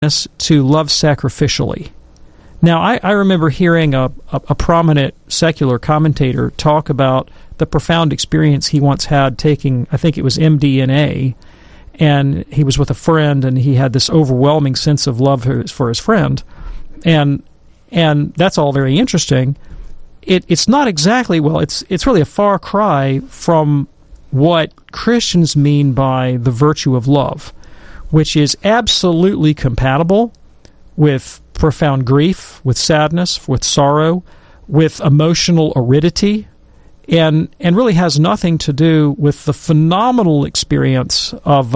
to love sacrificially. Now, I remember hearing a prominent secular commentator talk about the profound experience he once had taking, I think it was MDMA, and he was with a friend, and he had this overwhelming sense of love for his friend, and that's all very interesting. It's not exactly, well, it's really a far cry from what Christians mean by the virtue of love, which is absolutely compatible with profound grief, with sadness, with sorrow, with emotional aridity, and really has nothing to do with the phenomenal experience of,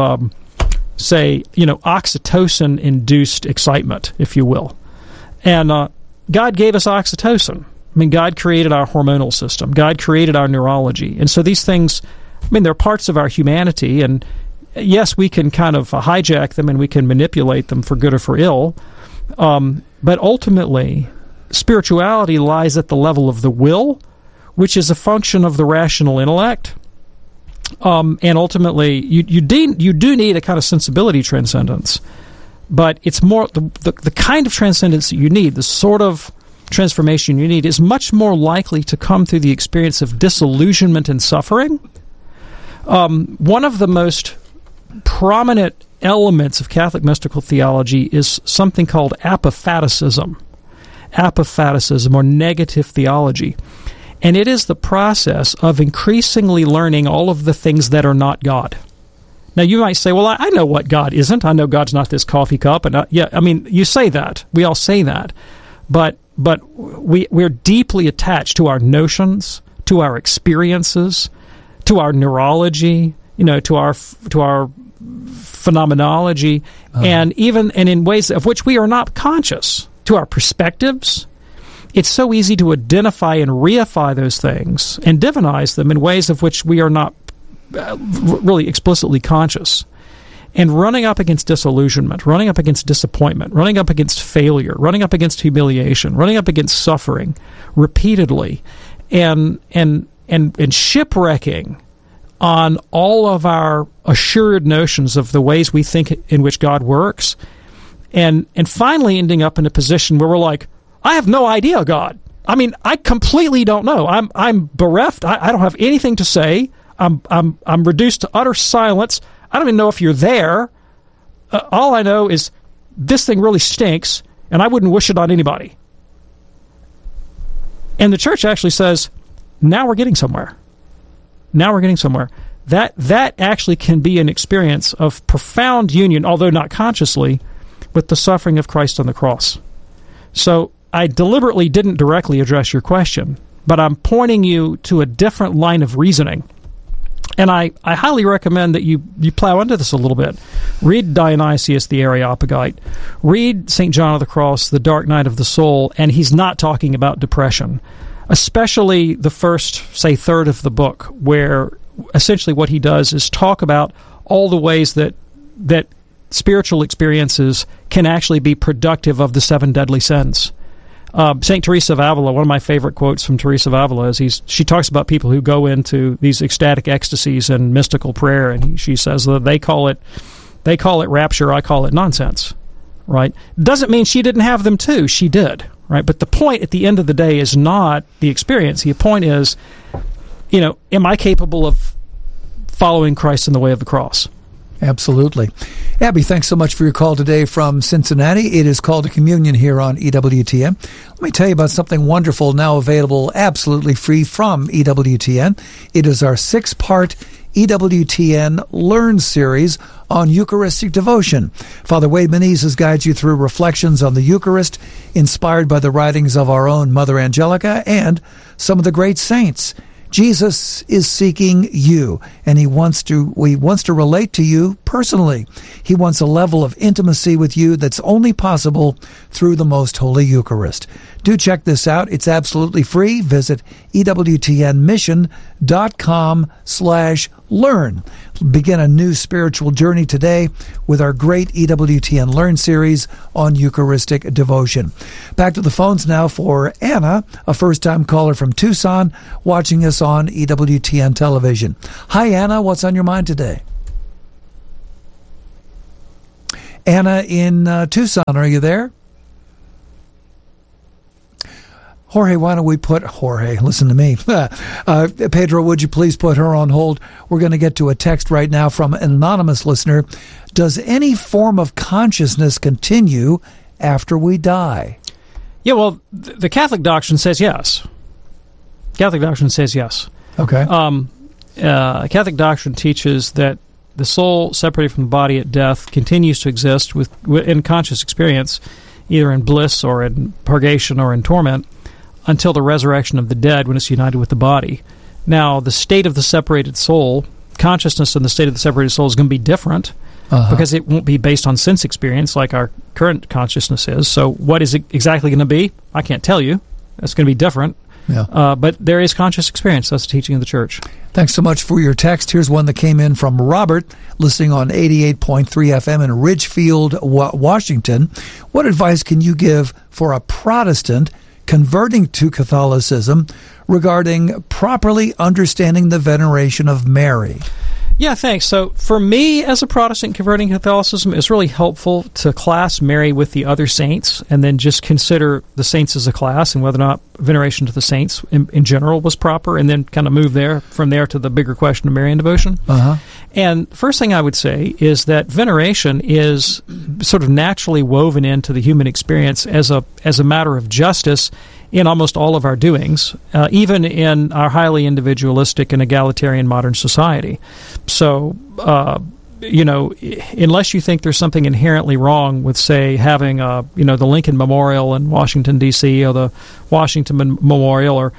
oxytocin-induced excitement, if you will. And God gave us oxytocin. I mean, God created our hormonal system. God created our neurology. And so these things, they're parts of our humanity, and yes, we can kind of hijack them and we can manipulate them for good or for ill, but ultimately, spirituality lies at the level of the will, which is a function of the rational intellect, and ultimately, you do need a kind of sensibility transcendence, but it's more the kind of transcendence that you need, the sort of transformation you need, is much more likely to come through the experience of disillusionment and suffering. One of the most prominent elements of Catholic mystical theology is something called apophaticism or negative theology. And it is the process of increasingly learning all of the things that are not God. Now, you might say, well, I know what God isn't. I know God's not this coffee cup. And you say that. We all say that. But we're deeply attached to our notions, to our experiences, to our neurology, to our phenomenology, and in ways of which we are not conscious, to our perspectives. It's so easy to identify and reify those things and divinize them in ways of which we are not really explicitly conscious. And running up against disillusionment, running up against disappointment, running up against failure, running up against humiliation, running up against suffering repeatedly, and shipwrecking on all of our assured notions of the ways we think in which God works, and finally ending up in a position where we're like, I have no idea, God. I completely don't know. I'm bereft. I don't have anything to say. I'm reduced to utter silence. I don't even know if you're there. All I know is this thing really stinks, and I wouldn't wish it on anybody. And the church actually says, now we're getting somewhere. That actually can be an experience of profound union, although not consciously, with the suffering of Christ on the cross. So I deliberately didn't directly address your question, but I'm pointing you to a different line of reasoning. And I highly recommend that you plow into this a little bit. Read Dionysius the Areopagite. Read St. John of the Cross, The Dark Night of the Soul, and he's not talking about depression, especially the first, say, third of the book, where essentially what he does is talk about all the ways that spiritual experiences can actually be productive of the 7 deadly sins. St. Teresa of Avila, one of my favorite quotes from Teresa of Avila is she talks about people who go into these ecstatic ecstasies and mystical prayer, and she says that they call it rapture, I call it nonsense, right? Doesn't mean she didn't have them too. She did, right? But the point at the end of the day is not the experience. The point is, am I capable of following Christ in the way of the cross? Absolutely. Abby, thanks so much for your call today from Cincinnati. It is called a communion here on EWTN. Let me tell you about something wonderful now available absolutely free from EWTN. It is our 6-part EWTN Learn series on Eucharistic devotion. Father Wade Menezes guides you through reflections on the Eucharist inspired by the writings of our own Mother Angelica and some of the great saints. Jesus is seeking you, and he wants to relate to you personally. He wants a level of intimacy with you that's only possible through the Most Holy Eucharist. Do check this out. It's absolutely free. Visit EWTNmission.com/learn. Begin a new spiritual journey today with our great EWTN Learn series on Eucharistic devotion. Back to the phones now for Anna, a first-time caller from Tucson, watching us on EWTN television. Hi, Anna. What's on your mind today? Anna in Tucson, are you there? Jorge, why don't we put Jorge? Listen to me. Pedro, would you please put her on hold? We're going to get to a text right now from an anonymous listener. Does any form of consciousness continue after we die? Yeah, well, the Catholic doctrine says yes. Catholic doctrine says yes. Okay. Catholic doctrine teaches that the soul separated from the body at death continues to exist in conscious experience, either in bliss or in purgation or in torment, until the resurrection of the dead when it's united with the body. Now, the state of the separated soul, consciousness in the state of the separated soul is going to be different because it won't be based on sense experience like our current consciousness is. So what is it exactly going to be? I can't tell you. It's going to be different. Yeah. But there is conscious experience. That's the teaching of the Church. Thanks so much for your text. Here's one that came in from Robert, listening on 88.3 FM in Ridgefield, Washington. What advice can you give for a Protestant converting to Catholicism regarding properly understanding the veneration of Mary? Yeah, thanks. So for me, as a Protestant converting to Catholicism, it's really helpful to class Mary with the other saints and then just consider the saints as a class and whether or not veneration to the saints in general was proper, and then kind of move from there to the bigger question of Marian devotion. And first thing I would say is that veneration is sort of naturally woven into the human experience as a matter of justice in almost all of our doings, even in our highly individualistic and egalitarian modern society. So, unless you think there's something inherently wrong with, say, having, the Lincoln Memorial in Washington, D.C., or the Washington Memorial, or,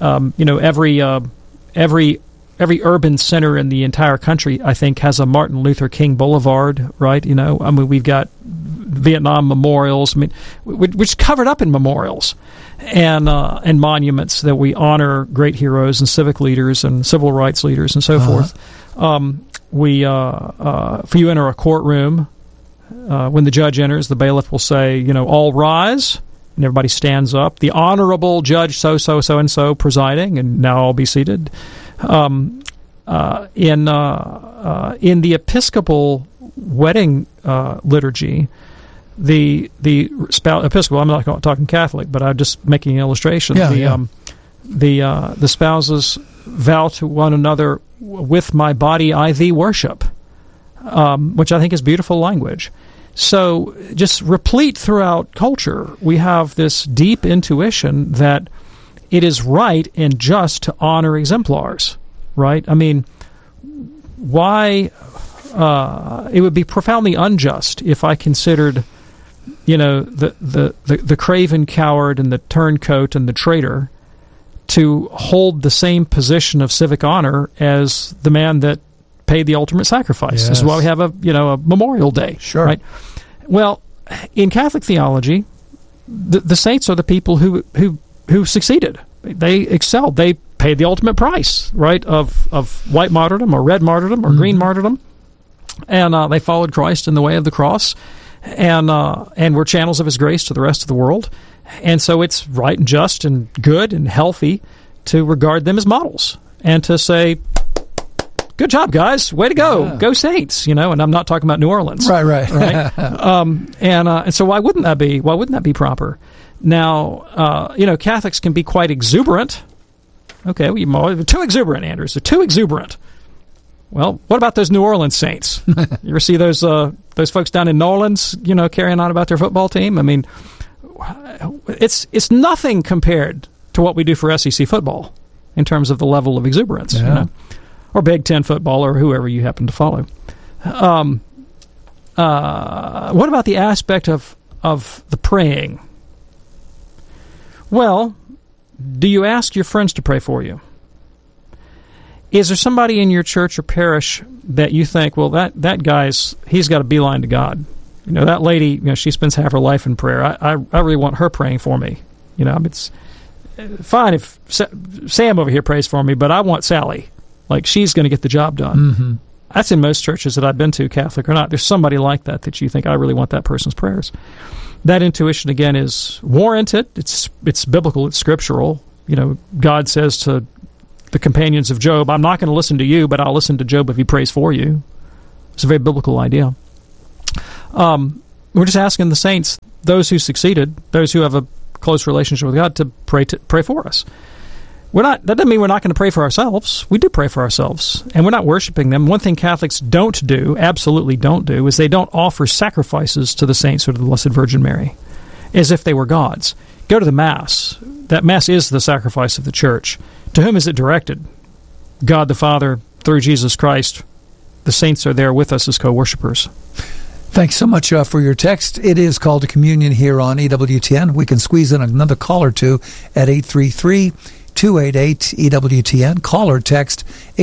every urban center in the entire country, I think, has a Martin Luther King Boulevard, right? We've got Vietnam memorials, which covered up in memorials and monuments that we honor great heroes and civic leaders and civil rights leaders and so forth. If you enter a courtroom, when the judge enters, the bailiff will say, all rise, and everybody stands up. The Honorable Judge so-and-so presiding, and now all be seated. In the Episcopal wedding liturgy, the Episcopal, I'm not talking Catholic, but I'm just making an illustration. The spouses vow to one another, with my body I thee worship, which I think is beautiful language. So just replete throughout culture, we have this deep intuition that it is right and just to honor exemplars, right? I mean, why it would be profoundly unjust if I considered, the craven coward and the turncoat and the traitor to hold the same position of civic honor as the man that paid the ultimate sacrifice. Yes. This is why we have a Memorial Day. Sure. Right? Well, in Catholic theology, the saints are the people who succeeded. They excelled. They paid the ultimate price, right, of white martyrdom or red martyrdom or green martyrdom, and they followed Christ in the way of the cross, and were channels of His grace to the rest of the world. And so it's right and just and good and healthy to regard them as models and to say, good job, guys. Way to go. Yeah. Go Saints, and I'm not talking about New Orleans. Right. And so why wouldn't that be proper? Now, Catholics can be quite exuberant. Okay, too exuberant, Anders. They're too exuberant. Well, what about those New Orleans Saints? You ever see those folks down in New Orleans, carrying on about their football team? I mean, it's nothing compared to what we do for SEC football in terms of the level of exuberance, or Big Ten football, or whoever you happen to follow. What about the aspect of the praying? Well, do you ask your friends to pray for you? Is there somebody in your church or parish that you think, well, that guy's, he's got a beeline to God? That lady, she spends half her life in prayer. I really want her praying for me. It's fine if Sam over here prays for me, but I want Sally. Like, she's going to get the job done. Mm-hmm. That's in most churches that I've been to, Catholic or not. There's somebody like that you think, I really want that person's prayers. That intuition, again, is warranted. It's biblical. It's scriptural. God says to the companions of Job, I'm not going to listen to you, but I'll listen to Job if he prays for you. It's a very biblical idea. We're just asking the saints, those who succeeded, those who have a close relationship with God, to pray for us. That doesn't mean we're not going to pray for ourselves. We do pray for ourselves, and we're not worshiping them. One thing Catholics don't do, absolutely don't do, is they don't offer sacrifices to the saints or to the Blessed Virgin Mary as if they were gods. Go to the Mass. That Mass is the sacrifice of the Church. To whom is it directed? God the Father, through Jesus Christ. The saints are there with us as co-worshipers. Thanks so much for your text. It is Called to Communion here on EWTN. We can squeeze in another call or two at 833-288-EWTN. Call or text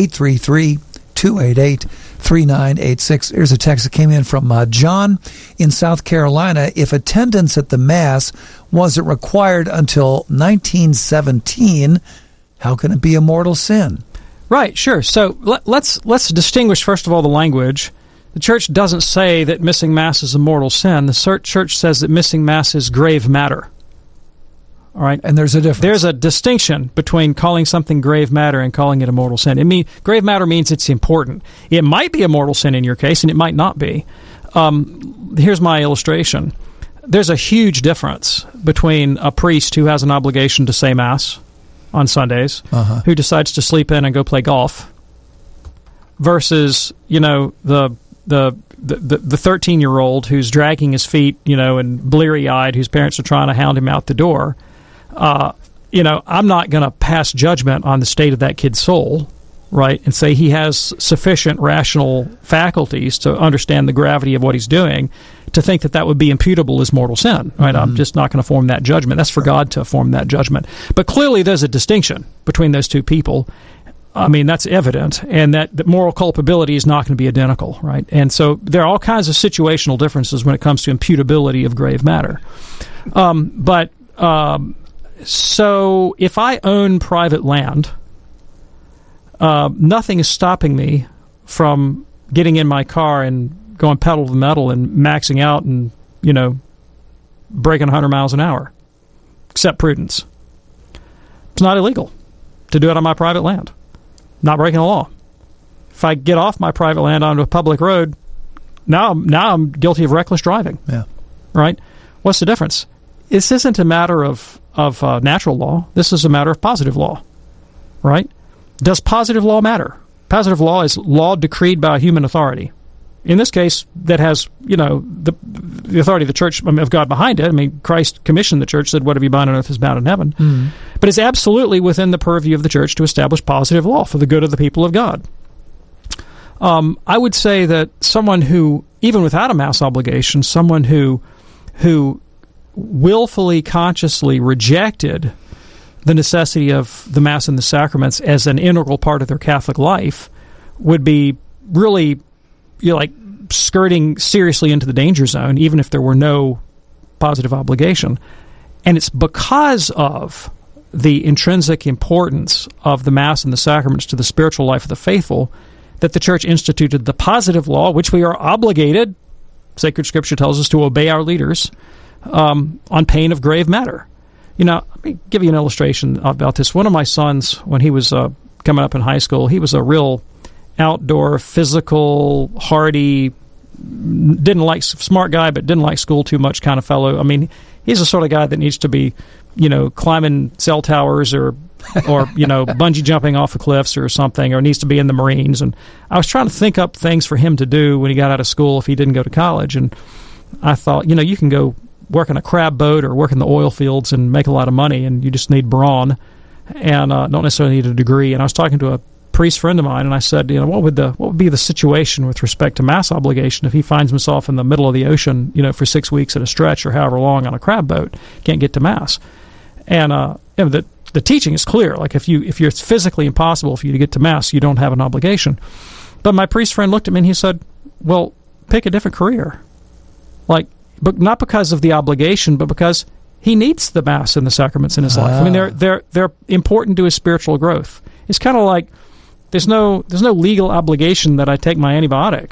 833-288-3986. Here's a text that came in from John in South Carolina. If attendance at the Mass wasn't required until 1917, how can it be a mortal sin? Right, sure. So let's distinguish, first of all, the language. The Church doesn't say that missing Mass is a mortal sin. The Church says that missing Mass is grave matter. All right? And there's a difference. There's a distinction between calling something grave matter and calling it a mortal sin. Grave matter means it's important. It might be a mortal sin in your case, and it might not be. Here's my illustration. There's a huge difference between a priest who has an obligation to say Mass on Sundays, who decides to sleep in and go play golf, versus, the 13-year-old who's dragging his feet, and bleary-eyed, whose parents are trying to hound him out the door. I'm not going to pass judgment on the state of that kid's soul, right, and say he has sufficient rational faculties to understand the gravity of what he's doing to think that would be imputable as mortal sin, right? I'm just not going to form that judgment. That's for God to form that judgment. But clearly there's a distinction between those two people. That's evident, and that moral culpability is not going to be identical, right? And so there are all kinds of situational differences when it comes to imputability of grave matter. So if I own private land, nothing is stopping me from getting in my car and going pedal to the metal and maxing out and, breaking 100 miles an hour, except prudence. It's not illegal to do it on my private land. Not breaking the law. If I get off my private land onto a public road, now I'm guilty of reckless driving. Yeah. Right? What's the difference? This isn't a matter of natural law. This is a matter of positive law. Right? Does positive law matter? Positive law is law decreed by a human authority. In this case, that has, the authority of the Church, of God behind it. Christ commissioned the Church, said, whatever you bind on earth is bound in heaven. Mm. But it's absolutely within the purview of the Church to establish positive law for the good of the people of God. I would say that someone who, even without a Mass obligation, someone who willfully, consciously rejected the necessity of the Mass and the sacraments as an integral part of their Catholic life would be really, skirting seriously into the danger zone, even if there were no positive obligation. And it's because of the intrinsic importance of the Mass and the sacraments to the spiritual life of the faithful that the Church instituted the positive law, which we are obligated, Sacred Scripture tells us, to obey our leaders on pain of grave matter. Let me give you an illustration about this. One of my sons, when he was coming up in high school, he was a real outdoor, physical, hardy, smart guy, but didn't like school too much kind of fellow. He's the sort of guy that needs to be, climbing cell towers or bungee jumping off of cliffs or something, or needs to be in the Marines. And I was trying to think up things for him to do when he got out of school if he didn't go to college. And I thought, you can go work in a crab boat or work in the oil fields and make a lot of money, and you just need brawn and don't necessarily need a degree. And I was talking to a priest friend of mine, and I said, what would be the situation with respect to Mass obligation if he finds himself in the middle of the ocean, for 6 weeks at a stretch or however long on a crab boat, can't get to Mass? And the teaching is clear. Like if it's physically impossible for you to get to Mass, you don't have an obligation. But my priest friend looked at me and he said, "Well, pick a different career." But not because of the obligation, but because he needs the Mass and the sacraments in his life. They're important to his spiritual growth. It's kind of like there's no legal obligation that I take my antibiotic.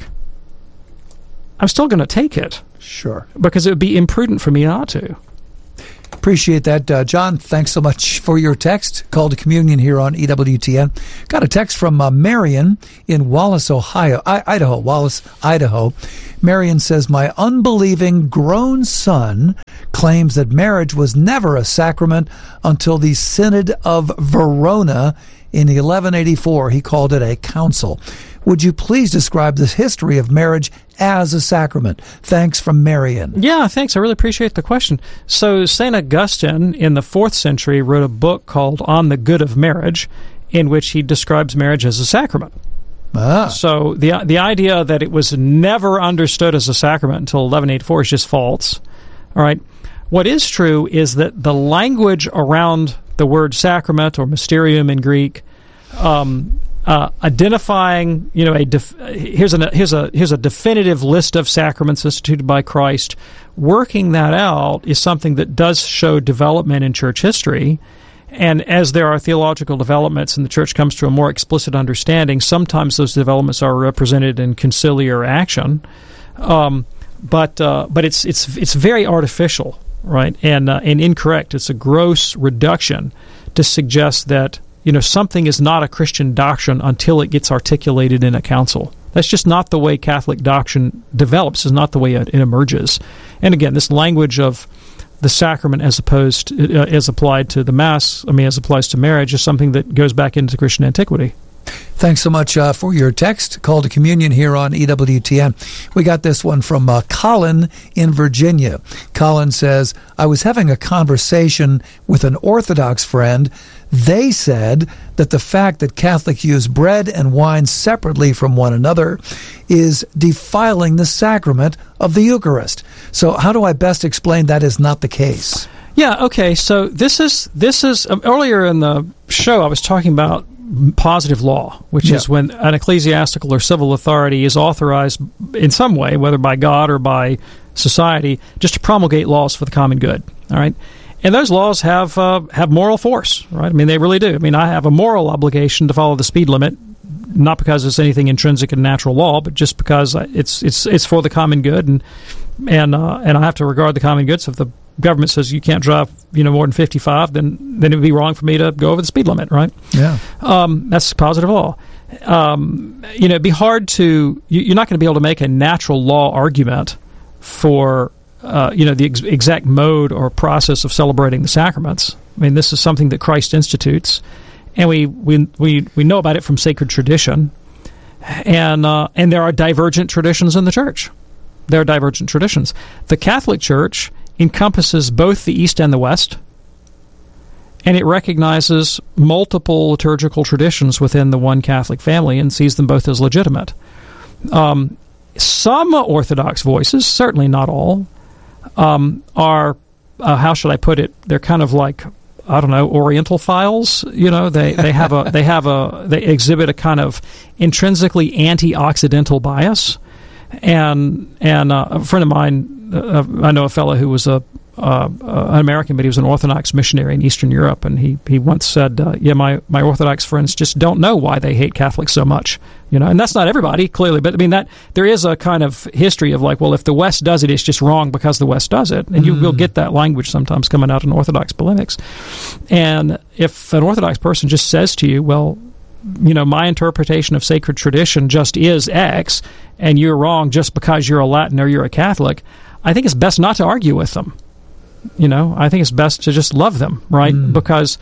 I'm still going to take it. Sure. Because it would be imprudent for me not to. Appreciate that. John, thanks so much for your text. Call to Communion here on EWTN. Got a text from Marion in Wallace, Idaho. Wallace, Idaho. Marion says, my unbelieving grown son claims that marriage was never a sacrament until the Synod of Verona in 1184. He called it a council. Would you please describe the history of marriage as a sacrament? Thanks from Marion. Yeah, thanks. I really appreciate the question. So St. Augustine in the 4th century wrote a book called On the Good of Marriage, in which he describes marriage as a sacrament. So the idea that it was never understood as a sacrament until 1184 is just false. All right. What is true is that the language around the word sacrament, or mysterium in Greek, identifying, here's a definitive list of sacraments instituted by Christ. Working that out is something that does show development in church history. And as there are theological developments and the church comes to a more explicit understanding, sometimes those developments are represented in conciliar action. But it's very artificial, right? And incorrect. It's a gross reduction to suggest that something is not a Christian doctrine until it gets articulated in a council. That's just not the way Catholic doctrine develops. It's not the way it emerges. And again, this language of the sacrament as applied to the Mass, as applies to marriage, is something that goes back into Christian antiquity. Thanks so much for your text. Call to Communion here on EWTN. We got this one from Colin in Virginia. Colin says, I was having a conversation with an Orthodox friend. They said that the fact that Catholics use bread and wine separately from one another is defiling the sacrament of the Eucharist. So how do I best explain that is not the case? Yeah, okay. So this is earlier in the show I was talking about positive law, which is when an ecclesiastical or civil authority is authorized in some way, whether by God or by society, just to promulgate laws for the common good. All right, and those laws have moral force, right? They really do. I have a moral obligation to follow the speed limit, not because it's anything intrinsic in natural law, but just because it's for the common good, and I have to regard the common good. So if the government says you can't drive, more than 55, then it would be wrong for me to go over the speed limit, right? Yeah. That's positive law. It'd be hard to. You're not going to be able to make a natural law argument for the exact mode or process of celebrating the sacraments. This is something that Christ institutes, and we know about it from sacred tradition, and there are divergent traditions in the church. There are divergent traditions. The Catholic Church encompasses both the East and the West, and it recognizes multiple liturgical traditions within the one Catholic family and sees them both as legitimate. Some Orthodox voices, certainly not all, are, how should I put it, they're kind of like, I don't know, Oriental files. They exhibit a kind of intrinsically anti-Occidental bias. And a friend of mine, I know a fellow who was an American, but he was an Orthodox missionary in Eastern Europe, and he once said, my Orthodox friends just don't know why they hate Catholics so much, and that's not everybody, clearly, but that there is a kind of history of like, well, if the West does it, it's just wrong because the West does it, and you will get that language sometimes coming out in Orthodox polemics. And if an Orthodox person just says to you, well, my interpretation of sacred tradition just is X, and you're wrong just because you're a Latin or you're a Catholic, I think it's best not to argue with them. I think it's best to just love them, right? Because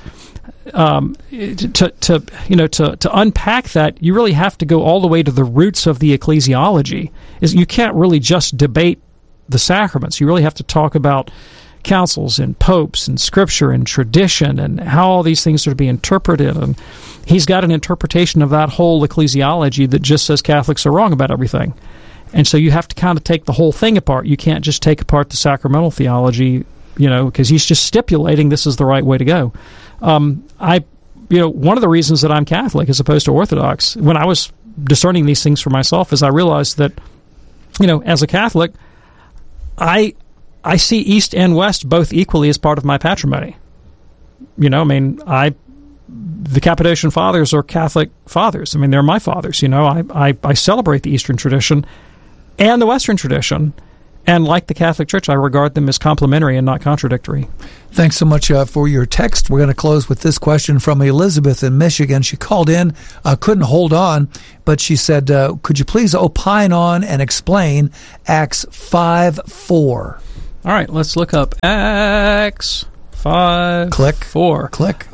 to unpack that, you really have to go all the way to the roots of the ecclesiology. You can't really just debate the sacraments. You really have to talk about councils and popes and scripture and tradition and how all these things are to be interpreted. And he's got an interpretation of that whole ecclesiology that just says Catholics are wrong about everything. And so you have to kind of take the whole thing apart. You can't just take apart the sacramental theology, because he's just stipulating this is the right way to go. One of the reasons that I'm Catholic as opposed to Orthodox, when I was discerning these things for myself, is I realized that, as a Catholic, I see East and West both equally as part of my patrimony. The Cappadocian Fathers are Catholic fathers. They're my fathers. I celebrate the Eastern tradition and the Western tradition, And like the Catholic Church, I regard them as complementary and not contradictory. Thanks so much for your text. We're going to close with this question from Elizabeth in Michigan. She called in, couldn't hold on, but she said, could you please opine on and explain Acts 5:4? All right, let's look up Acts 5:4. Click.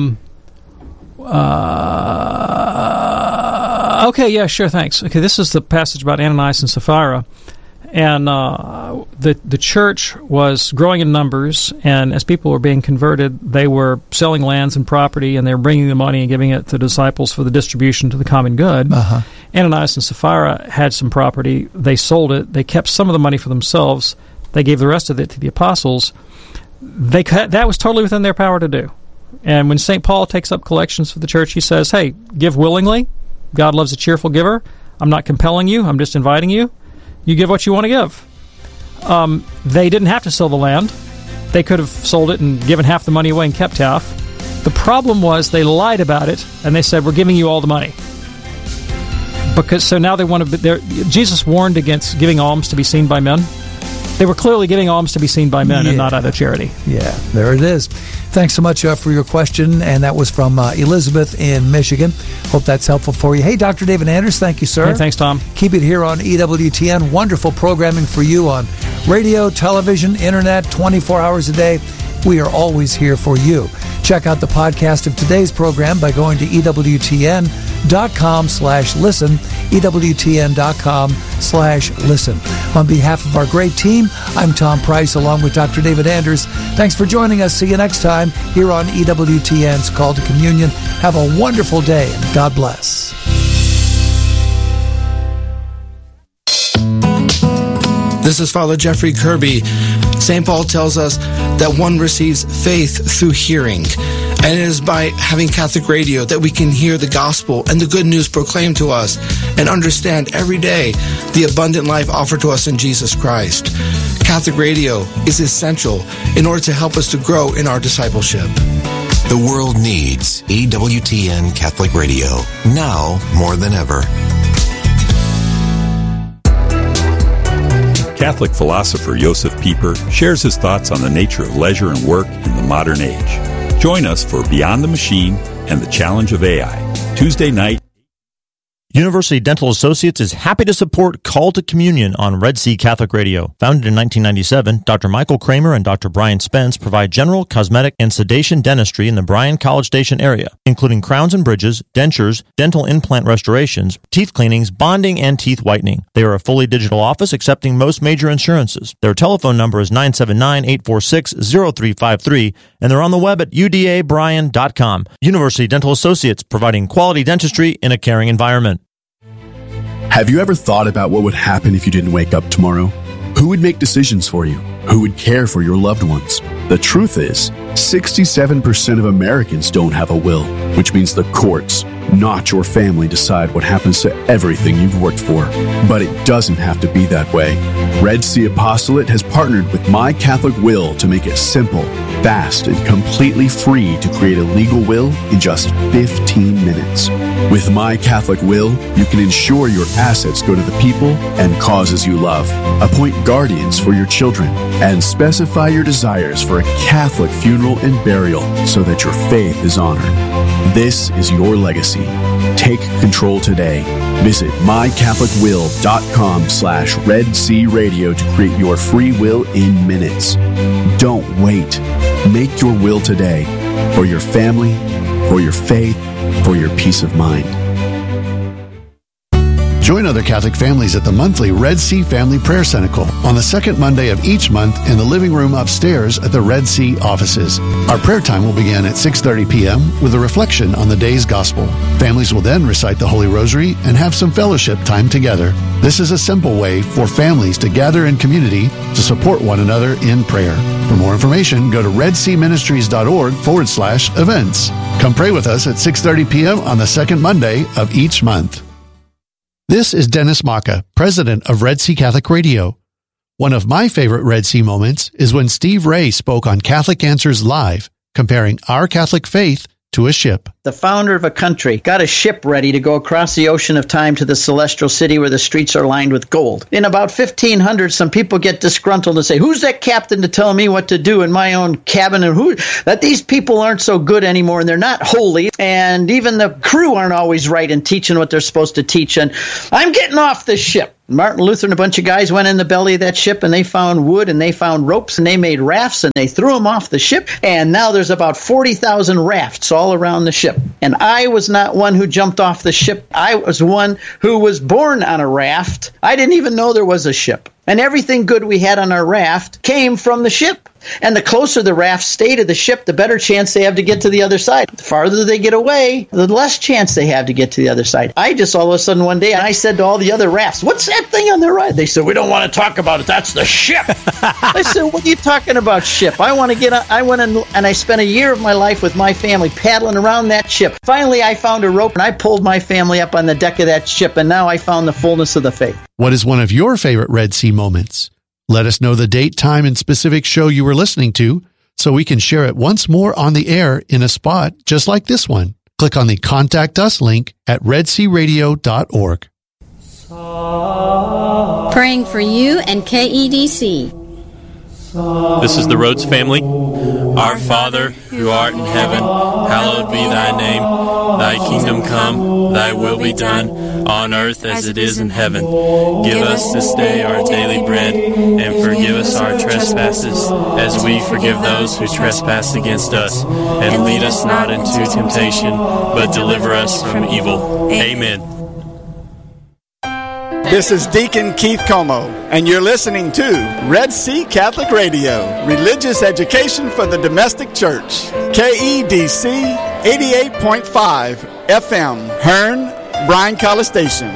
Okay, yeah, sure, thanks. Okay, this is the passage about Ananias and Sapphira. And the church was growing in numbers, and as people were being converted, they were selling lands and property, and they were bringing the money and giving it to disciples for the distribution to the common good. Ananias and Sapphira had some property. They sold it. They kept some of the money for themselves. They gave the rest of it to the apostles. That was totally within their power to do. And when St. Paul takes up collections for the church, he says, hey, give willingly. God loves a cheerful giver. I'm not compelling you. I'm just inviting you. You give what you want to give. They didn't have to sell the land. They could have sold it and given half the money away and kept half. The problem was they lied about it, and they said, we're giving you all the money. So now they want to... Jesus warned against giving alms to be seen by men. They were clearly giving alms to be seen by men and not out of charity. Yeah, there it is. Thanks so much for your question, and that was from Elizabeth in Michigan. Hope that's helpful for you. Hey, Dr. David Anders, thank you, sir. Hey, thanks, Tom. Keep it here on EWTN. Wonderful programming for you on radio, television, internet, 24 hours a day. We are always here for you. Check out the podcast of today's program by going to EWTN.com/listen, EWTN.com/listen. On behalf of our great team, I'm Tom Price along with Dr. David Anders. Thanks for joining us. See you next time here on EWTN's Call to Communion. Have a wonderful day and God bless. This is Father Jeffrey Kirby. St. Paul tells us that one receives faith through hearing. And it is by having Catholic radio that we can hear the gospel and the good news proclaimed to us and understand every day the abundant life offered to us in Jesus Christ. Catholic radio is essential in order to help us to grow in our discipleship. The world needs EWTN Catholic Radio, now more than ever. Catholic philosopher Josef Pieper shares his thoughts on the nature of leisure and work in the modern age. Join us for Beyond the Machine and the Challenge of AI, Tuesday night. University Dental Associates is happy to support Call to Communion on Red Sea Catholic Radio. Founded in 1997, Dr. Michael Kramer and Dr. Brian Spence provide general, cosmetic, and sedation dentistry in the Bryan College Station area, including crowns and bridges, dentures, dental implant restorations, teeth cleanings, bonding, and teeth whitening. They are a fully digital office accepting most major insurances. Their telephone number is 979-846-0353, and they're on the web at udabryan.com. University Dental Associates, providing quality dentistry in a caring environment. Have you ever thought about what would happen if you didn't wake up tomorrow? Who would make decisions for you? Who would care for your loved ones? The truth is, 67% of Americans don't have a will, which means the courts, not your family, decide what happens to everything you've worked for. But it doesn't have to be that way. Red Sea Apostolate has partnered with My Catholic Will to make it simple, fast, and completely free to create a legal will in just 15 minutes. With My Catholic Will, you can ensure your assets go to the people and causes you love, appoint guardians for your children, and specify your desires for a Catholic funeral and burial so that your faith is honored. This is your legacy. Take control today. Visit mycatholicwill.com/Red Sea Radio to create your free will in minutes. Don't wait. Make your will today for your family, for your faith, for your peace of mind. Join other Catholic families at the monthly Red Sea Family Prayer Cenacle on the second Monday of each month in the living room upstairs at the Red Sea offices. Our prayer time will begin at 6:30 p.m. with a reflection on the day's gospel. Families will then recite the Holy Rosary and have some fellowship time together. This is a simple way for families to gather in community to support one another in prayer. For more information, go to redseaministries.org/events. Come pray with us at 6:30 p.m. on the second Monday of each month. This is Dennis Maka, president of Red Sea Catholic Radio. One of my favorite Red Sea moments is when Steve Ray spoke on Catholic Answers Live, comparing our Catholic faith to a ship. The founder of a country got a ship ready to go across the ocean of time to the celestial city where the streets are lined with gold. In about 1500, some people get disgruntled and say, who's that captain to tell me what to do in my own cabin? And that these people aren't so good anymore and they're not holy. And even the crew aren't always right in teaching what they're supposed to teach. And I'm getting off this ship. Martin Luther and a bunch of guys went in the belly of that ship and they found wood and they found ropes and they made rafts and they threw them off the ship. And now there's about 40,000 rafts all around the ship. And I was not one who jumped off the ship. I was one who was born on a raft. I didn't even know there was a ship. And everything good we had on our raft came from the ship. And the closer the raft stay to the ship, the better chance they have to get to the other side. The farther they get away, the less chance they have to get to the other side. I just all of a sudden one day, I said to all the other rafts, what's that thing on the right? They said, we don't want to talk about it. That's the ship. I said, what are you talking about, ship? I want to get on. I went and I spent a year of my life with my family paddling around that ship. Finally, I found a rope and I pulled my family up on the deck of that ship. And now I found the fullness of the faith. What is one of your favorite Red Sea moments? Let us know the date, time, and specific show you were listening to so we can share it once more on the air in a spot just like this one. Click on the Contact Us link at redsearadio.org. Praying for you and KEDC. This is the Rhodes family. Our Father, who art in heaven, hallowed be thy name. Thy kingdom come, thy will be done, on earth as it is in heaven. Give us this day our daily bread, and forgive us our trespasses, as we forgive those who trespass against us. And lead us not into temptation, but deliver us from evil. Amen. This is Deacon Keith Como, and you're listening to Red Sea Catholic Radio, religious education for the domestic church. KEDC 88.5 FM, Hearn, Bryan College Station.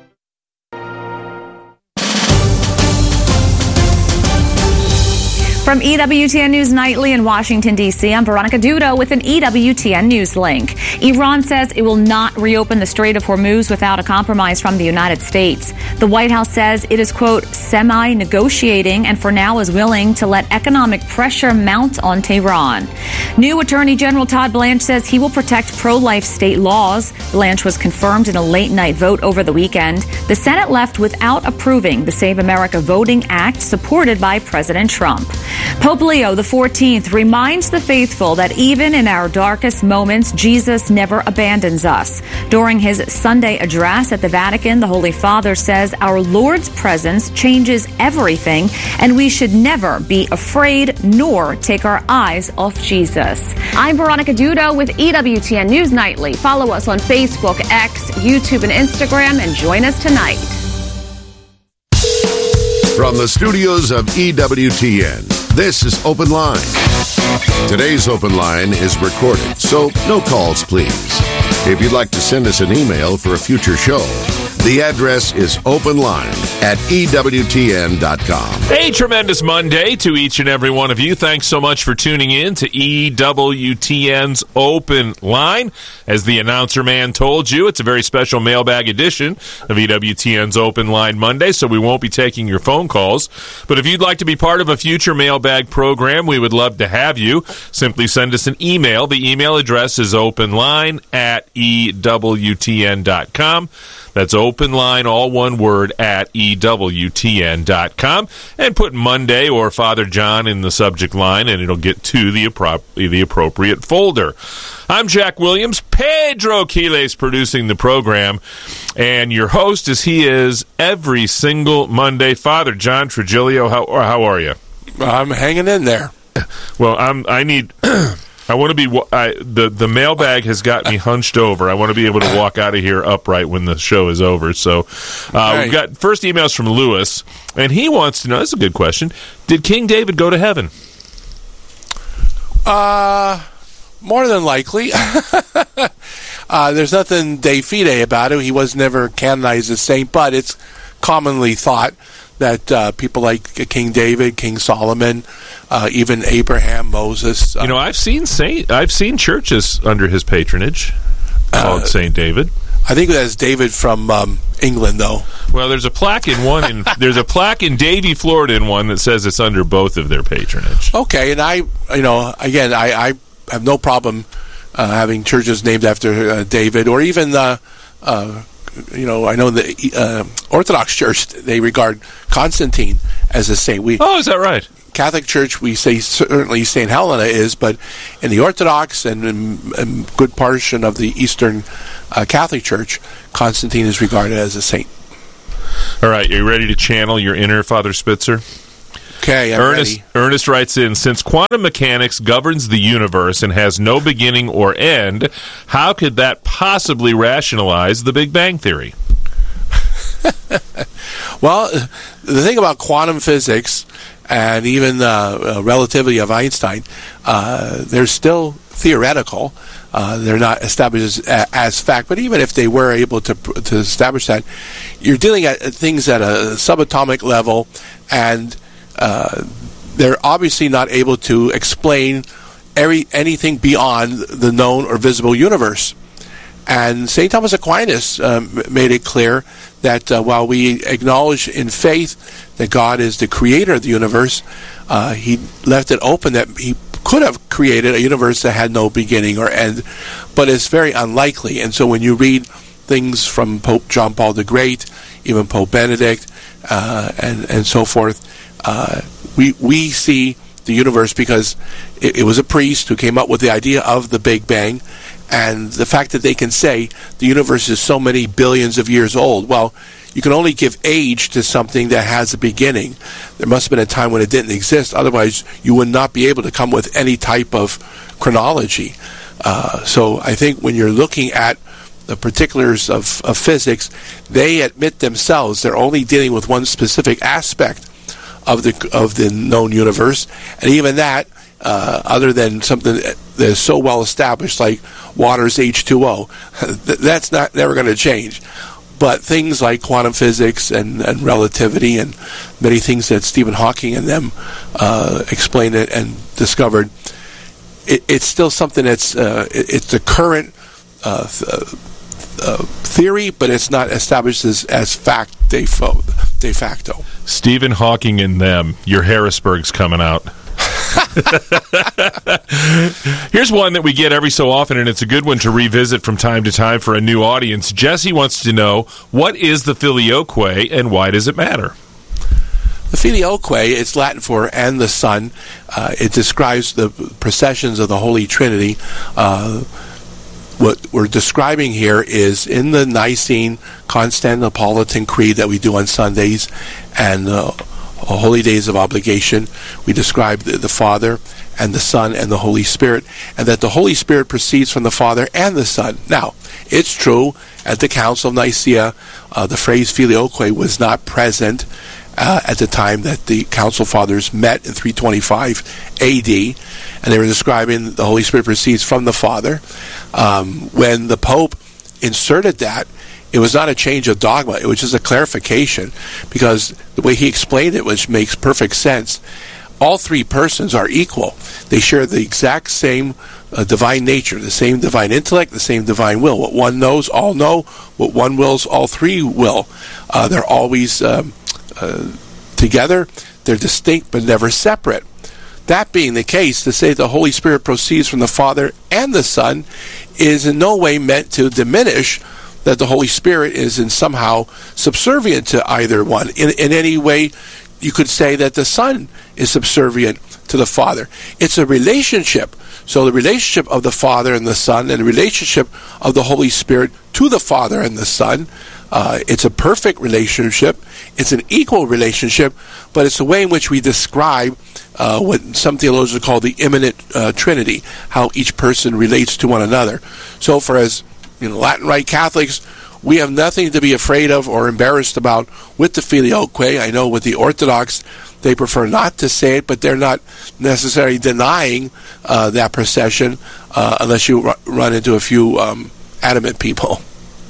From EWTN News Nightly in Washington, D.C., I'm Veronica Dudo with an EWTN News link. Iran says it will not reopen the Strait of Hormuz without a compromise from the United States. The White House says it is, quote, semi-negotiating and for now is willing to let economic pressure mount on Tehran. New Attorney General Todd Blanche says he will protect pro-life state laws. Blanche was confirmed in a late-night vote over the weekend. The Senate left without approving the Save America Voting Act supported by President Trump. Pope Leo XIV reminds the faithful that even in our darkest moments, Jesus never abandons us. During his Sunday address at the Vatican, the Holy Father says our Lord's presence changes everything, and we should never be afraid nor take our eyes off Jesus. I'm Veronica Dudo with EWTN News Nightly. Follow us on Facebook, X, YouTube, and Instagram, and join us tonight. From the studios of EWTN, this is Open Line. Today's Open Line is recorded, so no calls, please. If you'd like to send us an email for a future show, the address is openline@EWTN.com. A tremendous Monday to each and every one of you. Thanks so much for tuning in to EWTN's Open Line. As the announcer man told you, it's a very special mailbag edition of EWTN's Open Line Monday, so we won't be taking your phone calls. But if you'd like to be part of a future mailbag program, we would love to have you. Simply send us an email. The email address is openline@EWTN.com. That's openline, all one word, at EWTN.com. And put Monday or Father John in the subject line, and it'll get to the appropriate folder. I'm Jack Williams. Pedro Quiles producing the program. And your host, as he is every single Monday, Father John Trigilio. How are you? I'm hanging in there. Well, I want to be. The mailbag has got me hunched over. I want to be able to walk out of here upright when the show is over. So we've got first emails from Lewis, and he wants to know. That's a good question. Did King David go to heaven? More than likely. There's nothing de fide about it. He was never canonized as saint, but it's commonly thought that people like King David, King Solomon, even Abraham, Moses. I've seen churches under his patronage called Saint David. I think that's David from England, though. Well, there's a plaque in one. There's a plaque in Davie, Florida, in one that says it's under both of their patronage. Okay, and I have no problem having churches named after David, or even I know the Orthodox Church, they regard Constantine as a saint. Is that right? Catholic Church, we say certainly St. Helena is, but in the Orthodox and good portion of the Eastern Catholic Church, Constantine is regarded as a saint. All right, are you ready to channel your inner Father Spitzer? Okay, I'm ready. Ernest writes in, since quantum mechanics governs the universe and has no beginning or end, how could that possibly rationalize the Big Bang Theory? Well, the thing about quantum physics and even relativity of Einstein, they're still theoretical. They're not established as fact, but even if they were able to establish that, you're dealing at things at a subatomic level, and they're obviously not able to explain anything beyond the known or visible universe. And St. Thomas Aquinas made it clear that while we acknowledge in faith that God is the creator of the universe, he left it open that he could have created a universe that had no beginning or end, but it's very unlikely. And so when you read things from Pope John Paul the Great, even Pope Benedict, and so forth, we see the universe because it was a priest who came up with the idea of the Big Bang, and the fact that they can say the universe is so many billions of years old. Well, you can only give age to something that has a beginning. There must have been a time when it didn't exist. Otherwise, you would not be able to come with any type of chronology. So I think when you're looking at the particulars of physics, they admit themselves they're only dealing with one specific aspect of the known universe, and even that, other than something that is so well established like water's H2O, that's never going to change. But things like quantum physics and relativity and many things that Stephen Hawking and them explained it and discovered, it's still something that's it's the current theory, but it's not established as fact de facto. Stephen Hawking and them, your Harrisburg's coming out. Here's one that we get every so often, and it's a good one to revisit from time to time for a new audience. Jesse wants to know, what is the Filioque and why does it matter? The Filioque, it's Latin for "and the Son." It describes the processions of the Holy Trinity. What we're describing here is in the Nicene Constantinopolitan Creed that we do on Sundays and Holy Days of Obligation. We describe the Father and the Son and the Holy Spirit, and that the Holy Spirit proceeds from the Father and the Son. Now, it's true, at the Council of Nicaea, the phrase Filioque was not present at the time that the Council Fathers met in 325 A.D., and they were describing the Holy Spirit proceeds from the Father. When the Pope inserted that, it was not a change of dogma, it was just a clarification, because the way he explained it, which makes perfect sense, all three persons are equal. They share the exact same divine nature, the same divine intellect, the same divine will. What one knows, all know. What one wills, all three will. They're always together. They're distinct but never separate. That being the case, to say the Holy Spirit proceeds from the Father and the Son is in no way meant to diminish that the Holy Spirit is in somehow subservient to either one. In any way, you could say that the Son is subservient to the Father. It's a relationship. So the relationship of the Father and the Son, and the relationship of the Holy Spirit to the Father and the Son, it's a perfect relationship. It's an equal relationship, but it's the way in which we describe what some theologians call the immanent Trinity, how each person relates to one another. So for as Latin Rite Catholics, we have nothing to be afraid of or embarrassed about with the Filioque. I know with the Orthodox, they prefer not to say it, but they're not necessarily denying that procession unless you run into a few adamant people.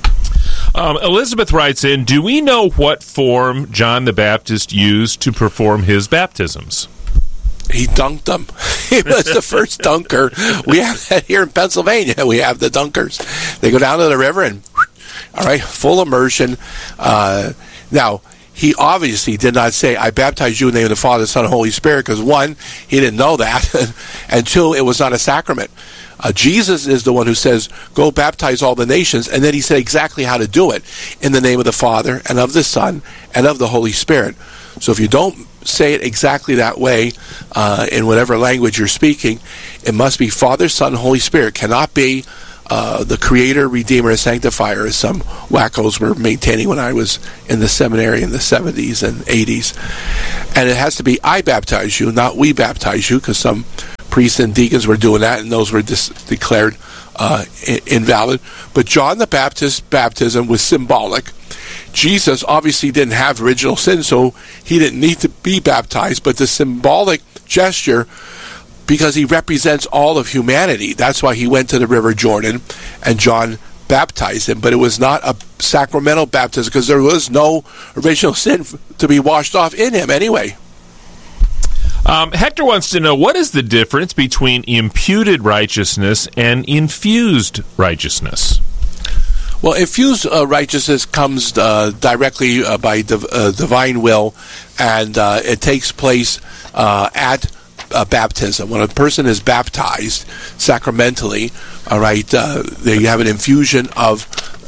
Elizabeth writes in, do we know what form John the Baptist used to perform his baptisms? He dunked them. He was the first dunker. We have that here in Pennsylvania. We have the dunkers. They go down to the river and, all right, full immersion. Now, he obviously did not say, I baptize you in the name of the Father, Son, and Holy Spirit, because one, he didn't know that, and two, it was not a sacrament. Jesus is the one who says, go baptize all the nations, and then he said exactly how to do it, in the name of the Father, and of the Son, and of the Holy Spirit. So if you don't say it exactly that way, in whatever language you're speaking, it must be Father, Son, Holy Spirit. Cannot be the Creator, Redeemer, and Sanctifier, as some wackos were maintaining when I was in the seminary in the 70s and 80s. And it has to be, I baptize you, not we baptize you, because some priests and deacons were doing that, and those were declared invalid. But John the Baptist's baptism was symbolic. Jesus obviously didn't have original sin, so he didn't need to be baptized, but the symbolic gesture, because he represents all of humanity, that's why he went to the River Jordan and John baptized him. But it was not a sacramental baptism, because there was no original sin to be washed off in him anyway. Hector wants to know, what is the difference between imputed righteousness and infused righteousness? Well, infused righteousness comes directly by divine will, and it takes place at baptism. When a person is baptized sacramentally, all right, they have an infusion of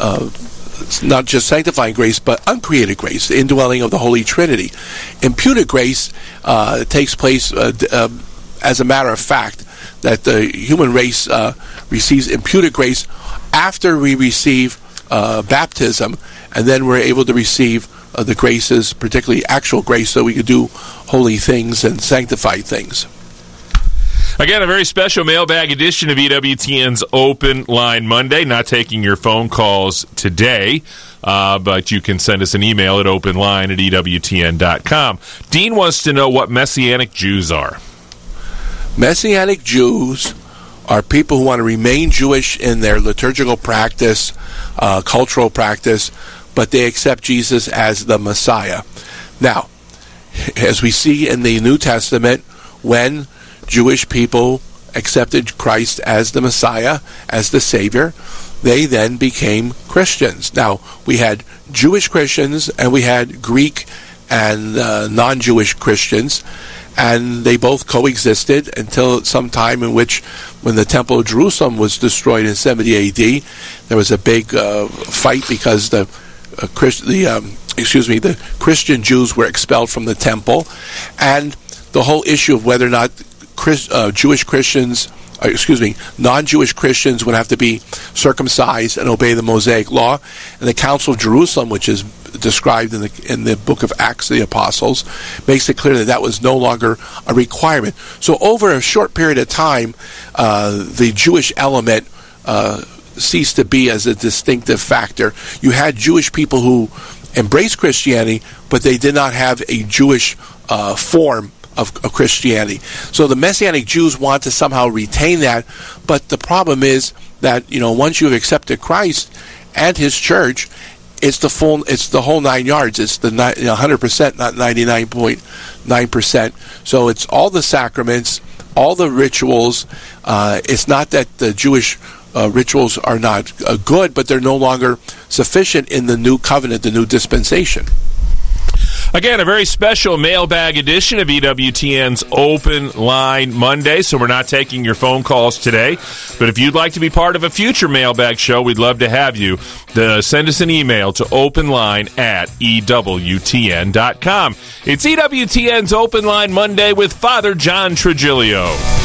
not just sanctifying grace, but uncreated grace, the indwelling of the Holy Trinity. Imputed grace takes place as a matter of fact, that the human race receives imputed grace after we receive baptism, and then we're able to receive the graces, particularly actual grace, so we could do holy things and sanctified things. Again, a very special mailbag edition of EWTN's Open Line Monday. Not taking your phone calls today, but you can send us an email at openline@ewtn.com. Dean wants to know what Messianic Jews are. Messianic Jews are people who want to remain Jewish in their liturgical practice, cultural practice, but they accept Jesus as the Messiah. Now, as we see in the New Testament, when Jewish people accepted Christ as the Messiah, as the Savior, they then became Christians. Now, we had Jewish Christians and we had Greek and non-Jewish Christians, and they both coexisted until some time in which, when the Temple of Jerusalem was destroyed in 70 A.D., there was a big fight because the Christian Jews were expelled from the temple, and the whole issue of whether or not non-Jewish Christians would have to be circumcised and obey the Mosaic Law. And the Council of Jerusalem, which is described in the book of Acts of the Apostles, makes it clear that that was no longer a requirement. So over a short period of time, the Jewish element ceased to be as a distinctive factor. You had Jewish people who embraced Christianity, but they did not have a Jewish form of Christianity. So the Messianic Jews want to somehow retain that, but the problem is that, once you've accepted Christ and His church, it's the whole 9 yards. It's the 100%, not 99.9%. So it's all the sacraments, all the rituals. It's not that the Jewish rituals are not good, but they're no longer sufficient in the new covenant, the new dispensation. Again, a very special mailbag edition of EWTN's Open Line Monday, so we're not taking your phone calls today. But if you'd like to be part of a future mailbag show, we'd love to have you. Send us an email to openline@ewtn.com. It's EWTN's Open Line Monday with Father John Trigilio.